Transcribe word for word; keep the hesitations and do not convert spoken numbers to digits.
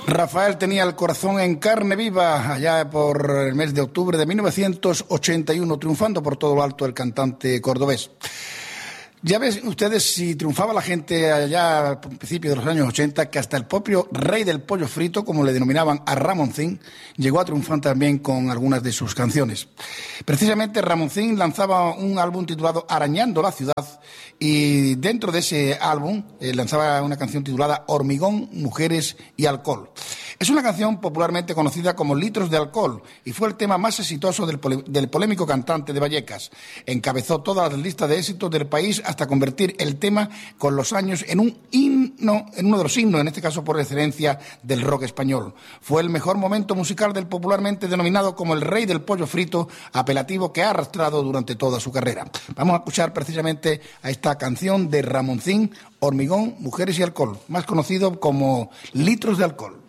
Rafael tenía el corazón en carne viva allá por el mes de octubre de mil novecientos ochenta y uno, triunfando por todo lo alto el cantante cordobés. Ya ven ustedes si triunfaba la gente allá al principio de los años ochenta, que hasta el propio rey del pollo frito, como le denominaban a Ramoncín, llegó a triunfar también con algunas de sus canciones. Precisamente Ramoncín lanzaba un álbum titulado Arañando la ciudad, y dentro de ese álbum eh, lanzaba una canción titulada Hormigón, Mujeres y Alcohol. Es una canción popularmente conocida como Litros de Alcohol y fue el tema más exitoso del, pole, del polémico cantante de Vallecas. Encabezó todas las listas de éxitos del país hasta convertir el tema con los años en un himno, en uno de los himnos, en este caso por excelencia, del rock español. Fue el mejor momento musical del popularmente denominado como el rey del pollo frito, apelativo que ha arrastrado durante toda su carrera. Vamos a escuchar precisamente a esta canción de Ramoncín, Hormigón, Mujeres y Alcohol, más conocido como Litros de Alcohol.